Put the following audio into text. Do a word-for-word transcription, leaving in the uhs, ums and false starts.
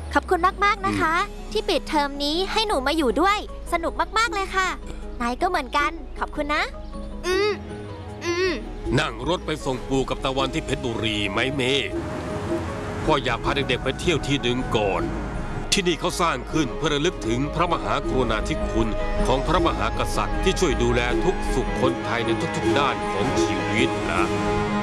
ขอบคุณมากๆนะคะที่ปิดเทอมนี้ให้หนูมาอยู่ด้วยสนุกมากๆเลยค่ะนายก็เหมือนกันขอบคุณนะอืมอืมนั่งรถไปส่งปู่กับตะวันที่เพชรบุรีไหมเมย์พ่ออยากพาเด็กๆไปเที่ยวที่หนึ่งก่อนที่นี่เขาสร้างขึ้นเพื่อระลึกถึงพระมหากรุณาธิคุณของพระมหากษัตริย์ที่ช่วยดูแลทุกสุขคนไทยในทุกๆด้านของชีวิตนะ